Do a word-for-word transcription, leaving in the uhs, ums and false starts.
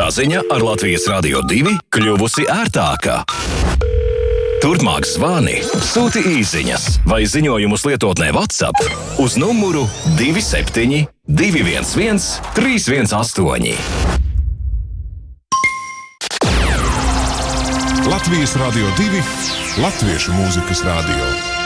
Saziņa ar Latvijas Radio divi kļuvusi ērtāka. Turpmāk zvani, sūti īsiņas vai ziņojumus lietotnē WhatsApp uz numuru divi septiņi, divi viens viens, trīs viens astoņi. Latvijas Radio divi, latviešu mūzikas radio.